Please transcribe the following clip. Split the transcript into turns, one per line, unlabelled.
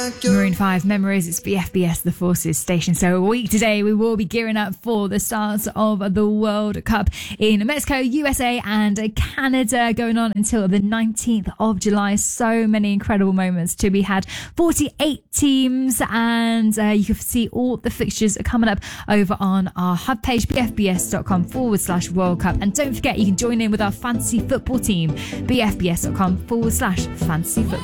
Maroon 5 Memories, it's BFBS, the Forces station. So a week today, we will be gearing up for the start of the World Cup in Mexico, USA and Canada, going on until the 19th of July. So many incredible moments to be had. 48 teams, and you can see all the fixtures are coming up over on our hub page, bfbs.com/World Cup. And don't forget, you can join in with our fantasy football team, bfbs.com/fantasy football.